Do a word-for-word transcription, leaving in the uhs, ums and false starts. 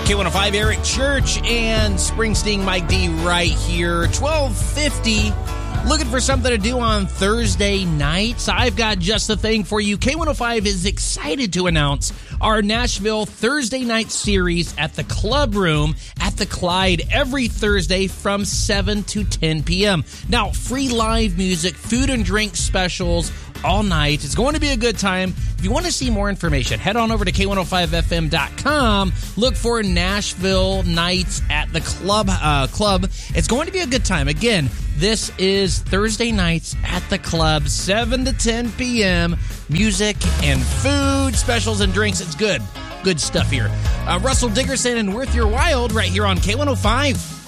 K one oh five, Eric Church and Springsteen Mike D right here. twelve fifty. Looking for something to do on Thursday nights? I've got just the thing for you. K one oh five is excited to announce our Nashville Thursday night series at the Club Room at the Clyde every Thursday from seven to ten p.m. Now, free live music, food and drink specials all night. It's going to be a good time. If you want to see more information, head on over to K one oh five F M dot com. Look for Nashville Nights at the Club. Uh, club. It's going to be a good time. Again, this is Thursday nights at the Club, seven to ten p.m. Music and food, specials and drinks. It's good. Good stuff here. Uh, Russell Dickerson and Worth Your Wild right here on K one oh five.